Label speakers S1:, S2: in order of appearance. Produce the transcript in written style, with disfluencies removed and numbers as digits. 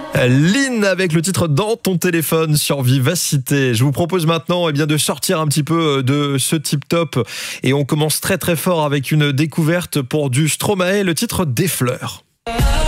S1: Lynn avec le titre Dans ton téléphone sur Vivacité. Je vous propose maintenant de sortir un petit peu de ce tip top et on commence très très fort avec une découverte pour du Stromae, le titre Des fleurs.